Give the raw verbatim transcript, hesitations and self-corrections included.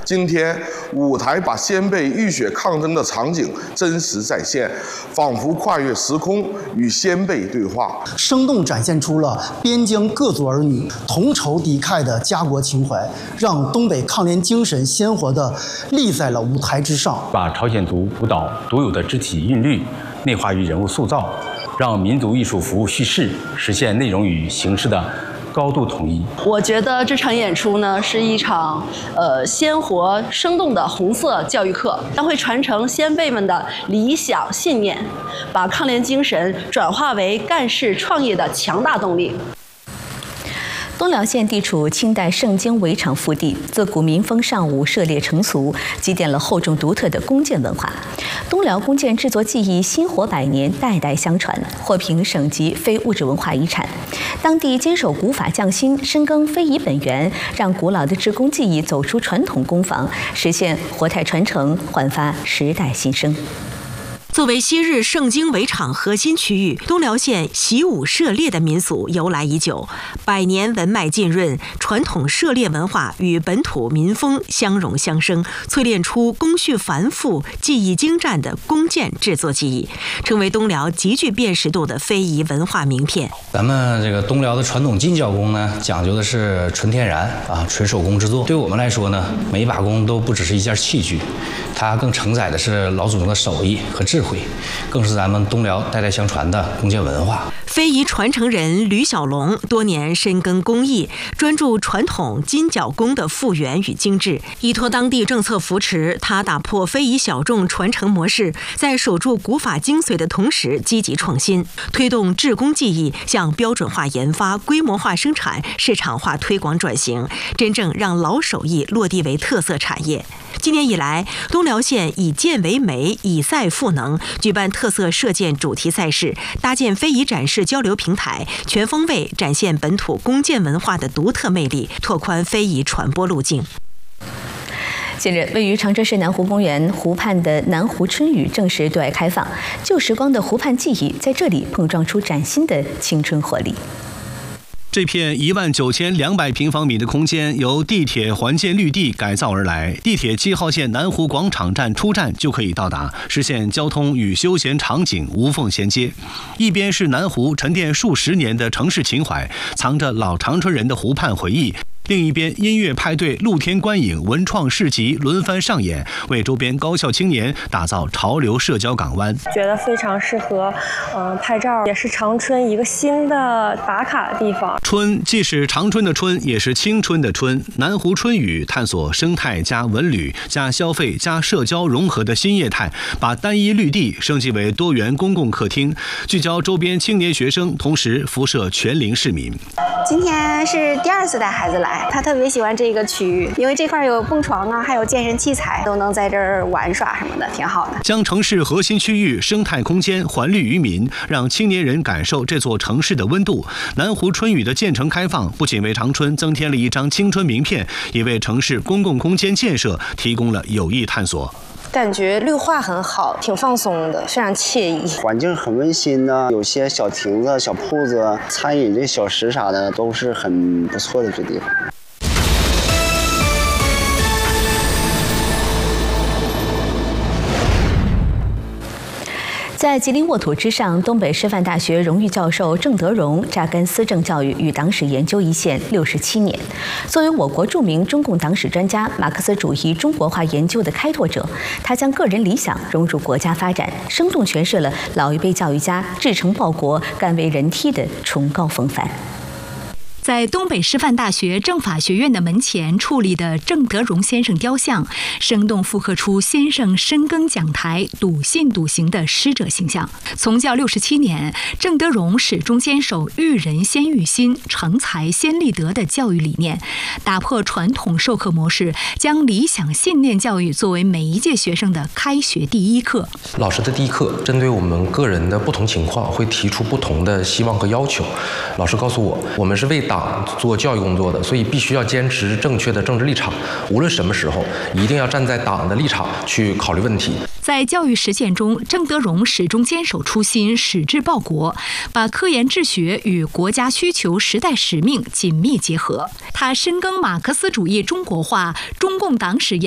今天舞台把先辈浴血抗争的场景真实再现，仿佛跨越时空与先辈对话， 生动展现出了边疆各族儿女同仇敌忾的家国情怀，让东北抗联精神鲜活地立在了舞台之上， 把朝鲜族舞蹈独有的肢体韵律内化于人物塑造，让民族艺术服务叙事，实现内容与形式的高度统一。 我觉得这场演出呢是一场呃鲜活生动的红色教育课，将会传承先辈们的理想信念，把抗联精神转化为干事创业的强大动力。 东辽县地处清代盛京围场腹地，自古民风尚武，涉猎成俗，积淀了厚重独特的弓箭文化。东辽弓箭制作技艺薪火百年，代代相传，获评省级非物质文化遗产。当地坚守古法匠心，深耕非遗本源，让古老的制弓技艺走出传统工坊，实现活态传承，焕发时代新生。 作为昔日盛京围场核心区域，东辽县习武射猎的民俗由来已久，百年文脉浸润，传统射猎文化与本土民风相融相生，淬炼出工序繁复、技艺精湛的弓箭制作技艺，成为东辽极具辨识度的非遗文化名片。 咱们这个东辽的传统金角弓呢，讲究的是纯天然啊，纯手工制作。对我们来说呢，每一把弓都不只是一件器具，它更承载的是老祖宗的手艺和智慧。更是咱们东辽代代相传的弓箭文化。 非遗传承人吕小龙多年深耕工艺，专注传统金角弓的复原与精致。依托当地政策扶持，他打破非遗小众传承模式，在守住古法精髓的同时积极创新，推动制弓技艺向标准化研发、规模化生产、市场化推广转型，真正让老手艺落地为特色产业。今年以来，东辽县以箭为媒，以赛赋能，举办特色射箭主题赛事，搭建非遗展示交流平台，全方位展现本土弓箭文化的独特魅力，拓宽非遗传播路径。 近日，位于长春市南湖公园湖畔的南湖春雨正式对外开放，旧时光的湖畔记忆在这里碰撞出崭新的青春活力。 这片一万九千两百平方米的空间由地铁环建绿地改造而来，地铁七号线南湖广场站出站就可以到达，实现交通与休闲场景无缝衔接。一边是南湖沉淀数十年的城市情怀，藏着老长春人的湖畔回忆；另一边，音乐派对、露天观影、文创市集轮番上演，为周边高校青年打造潮流社交港湾。 觉得非常适合，嗯、呃，拍照，也是长春一个新的打卡地方。 春既是长春的春，也是青春的春。南湖春雨探索生态加文旅加消费加社交融合的新业态，把单一绿地升级为多元公共客厅，聚焦周边青年学生，同时辐射全龄市民。 今天是第二次带孩子来，他特别喜欢这个区域，因为这块有蹦床啊，还有健身器材，都能在这儿玩耍什么的，挺好的。 将城市核心区域生态空间还绿于民，让青年人感受这座城市的温度。南湖春雨的建成开放，不仅为长春增添了一张青春名片，也为城市公共空间建设提供了有益探索。 感觉绿化很好，挺放松的，非常惬意。 环境很温馨呢，有些小亭子、小铺子、餐饮这小食啥的都是很不错的这地方。 在吉林沃土之上，东北师范大学荣誉教授郑德荣扎根思政教育与党史研究一线六十七年。作为我国著名中共党史专家、马克思主义中国化研究的开拓者，他将个人理想融入国家发展，生动诠释了老一辈教育家志诚报国、甘为人梯的崇高风范。 在东北师范大学政法学院的门前矗立的郑德荣先生雕像，生动复刻出先生深耕讲台、笃信笃行的师者形象。从教六十七年，郑德荣始终坚守育人先育心、成才先立德的教育理念，打破传统授课模式，将理想信念教育作为每一届学生的开学第一课。 老师的第一课针对我们个人的不同情况，会提出不同的希望和要求。老师告诉我，我们是为党做教育工作的，所以必须要坚持正确的政治立场，无论什么时候一定要站在党的立场去考虑问题。 在教育实践中，郑德荣始终坚守初心，矢志报国，把科研治学与国家需求、时代使命紧密结合。他深耕马克思主义中国化、中共党史